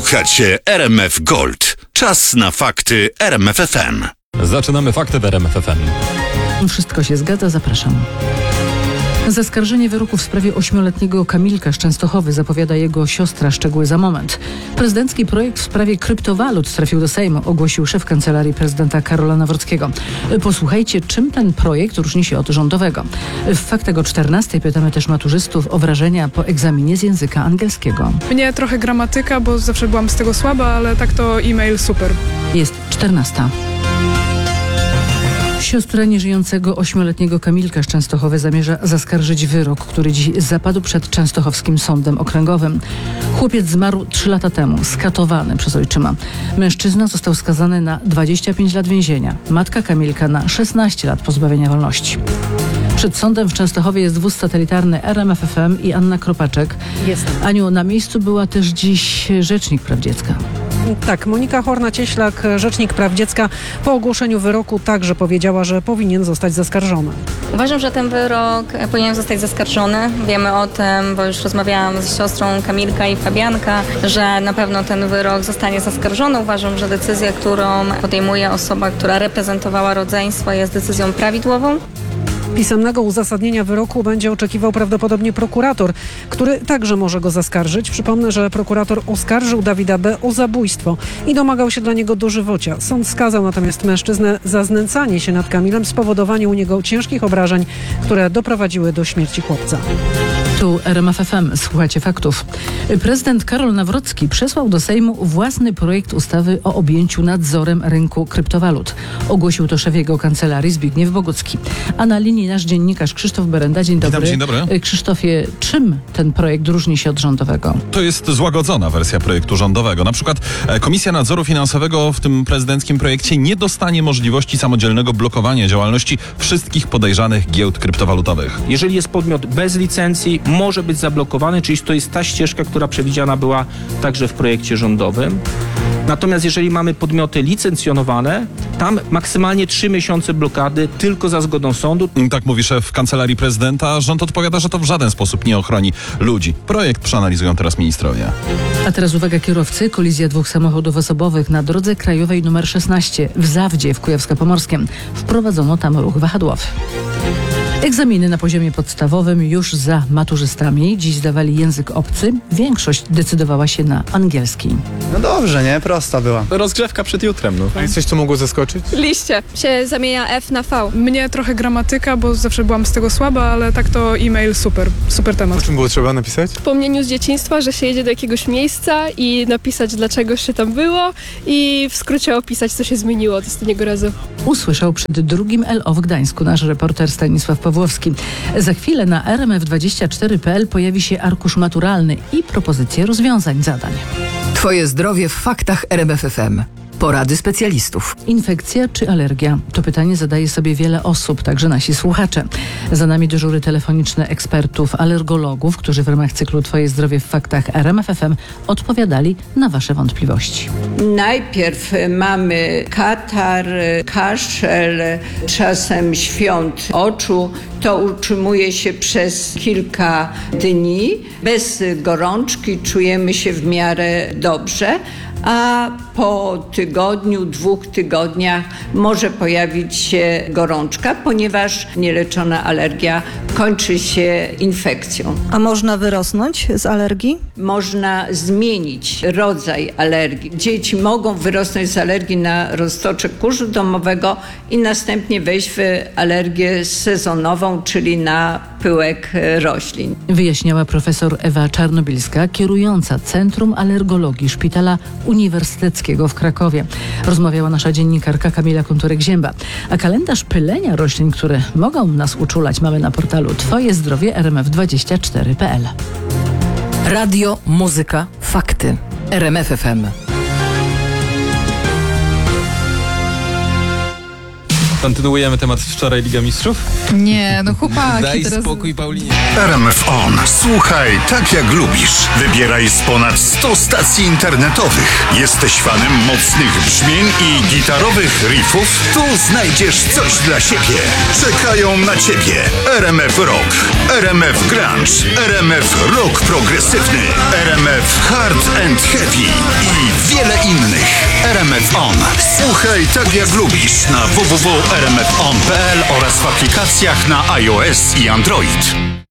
Słuchacie RMF Gold. Czas na fakty RMF FM. Zaczynamy fakty w RMF FM. Wszystko się zgadza, zapraszam. Zaskarżenie wyroku w sprawie 8-letniego Kamilka z Częstochowy zapowiada jego siostra. Szczegóły za moment. Prezydencki projekt w sprawie kryptowalut trafił do Sejmu, ogłosił szef Kancelarii Prezydenta Karola Nawrockiego. Posłuchajcie, czym ten projekt różni się od rządowego. W faktach o 14:00 pytamy też maturzystów o wrażenia po egzaminie z języka angielskiego. Mnie trochę gramatyka, bo zawsze byłam z tego słaba, ale tak to e-mail super. Jest 14:00. Siostra nieżyjącego 8-letniego Kamilka z Częstochowy zamierza zaskarżyć wyrok, który dziś zapadł przed Częstochowskim Sądem Okręgowym. Chłopiec zmarł 3 lata temu, skatowany przez ojczyma. Mężczyzna został skazany na 25 lat więzienia. Matka Kamilka na 16 lat pozbawienia wolności. Przed sądem w Częstochowie jest wóz satelitarny RMF FM i Anna Kropaczek. Jestem. Aniu, na miejscu była też dziś rzecznik praw dziecka. Tak, Monika Horna-Cieślak, rzecznik praw dziecka, po ogłoszeniu wyroku także powiedziała, że powinien zostać zaskarżony. Uważam, że ten wyrok powinien zostać zaskarżony. Wiemy o tym, bo już rozmawiałam z siostrą Kamilka i Fabianka, że na pewno ten wyrok zostanie zaskarżony. Uważam, że decyzja, którą podejmuje osoba, która reprezentowała rodzeństwo, jest decyzją prawidłową. Pisemnego uzasadnienia wyroku będzie oczekiwał prawdopodobnie prokurator, który także może go zaskarżyć. Przypomnę, że prokurator oskarżył Dawida B. o zabójstwo i domagał się dla niego dożywocia. Sąd skazał natomiast mężczyznę za znęcanie się nad Kamilem, spowodowanie u niego ciężkich obrażeń, które doprowadziły do śmierci chłopca. Tu RMF FM, słuchajcie faktów. Prezydent Karol Nawrocki przesłał do Sejmu własny projekt ustawy o objęciu nadzorem rynku kryptowalut. Ogłosił to szef jego kancelarii Zbigniew Bogucki. A na linii nasz dziennikarz Krzysztof Berenda. Dzień dobry. Witam, dzień dobry. Krzysztofie, czym ten projekt różni się od rządowego? To jest złagodzona wersja projektu rządowego. Na przykład Komisja Nadzoru Finansowego w tym prezydenckim projekcie nie dostanie możliwości samodzielnego blokowania działalności wszystkich podejrzanych giełd kryptowalutowych. Jeżeli jest podmiot bez licencji, może być zablokowany, czyli to jest ta ścieżka, która przewidziana była także w projekcie rządowym. Natomiast jeżeli mamy podmioty licencjonowane, tam maksymalnie 3 miesiące blokady tylko za zgodą sądu. Tak mówi szef Kancelarii Prezydenta. Rząd odpowiada, że to w żaden sposób nie ochroni ludzi. Projekt przeanalizują teraz ministrowie. A teraz uwaga kierowcy. Kolizja 2 samochodów osobowych na drodze krajowej nr 16 w Zawdzie w Kujawsko-Pomorskiem. Wprowadzono tam ruch wahadłowy. Egzaminy na poziomie podstawowym już za maturzystami. Dziś zdawali język obcy. Większość decydowała się na angielski. No dobrze, nie? Prosta była. Rozgrzewka przed jutrem, no. A jest coś, co mogło zaskoczyć? Liście się zamienia F na V. Mnie trochę gramatyka, bo zawsze byłam z tego słaba, ale tak to e-mail super. Super O temat. czym było trzeba napisać? Wspomnieniu z dzieciństwa, że się jedzie do jakiegoś miejsca i napisać, dlaczego się tam było i w skrócie opisać, co się zmieniło od ostatniego razu. Usłyszał przed drugim LO w Gdańsku nasz reporter Stanisław Pawłowski. Za chwilę na rmf24.pl pojawi się arkusz maturalny i propozycje rozwiązań zadań. Twoje zdrowie w faktach RMF FM. Porady specjalistów. Infekcja czy alergia? To pytanie zadaje sobie wiele osób, także nasi słuchacze. Za nami dyżury telefoniczne ekspertów, alergologów, którzy w ramach cyklu Twoje zdrowie w faktach RMF FM odpowiadali na Wasze wątpliwości. Najpierw mamy katar, kaszel, czasem świąt oczu. To utrzymuje się przez kilka dni. Bez gorączki czujemy się w miarę dobrze. A po tygodniu, 2 tygodniach może pojawić się gorączka, ponieważ nieleczona alergia kończy się infekcją. A można wyrosnąć z alergii? Można zmienić rodzaj alergii. Dzieci mogą wyrosnąć z alergii na roztoczek kurzu domowego i następnie wejść w alergię sezonową, czyli na pyłek roślin. Wyjaśniała profesor Ewa Czarnobilska, kierująca Centrum Alergologii Szpitala Uniwersyteckiego w Krakowie. Rozmawiała nasza dziennikarka Kamila Konturek-Zięba. A kalendarz pylenia roślin, które mogą nas uczulać, mamy na portalu Twoje zdrowie rmf24.pl. Radio, muzyka, fakty. RMF FM. Kontynuujemy temat wczoraj Liga Mistrzów? Nie, no chłopaki, Daj teraz... spokój, Paulinie. RMF On. Słuchaj tak jak lubisz. Wybieraj z ponad 100 stacji internetowych. Jesteś fanem mocnych brzmień i gitarowych riffów? Tu znajdziesz coś dla siebie. Czekają na ciebie RMF Rock, RMF Grunge, RMF Rock Progresywny, RMF Hard and Heavy i wiele innych. RMF On. Słuchaj tak jak lubisz na www.rmfon.pl oraz w aplikacjach na iOS i Android.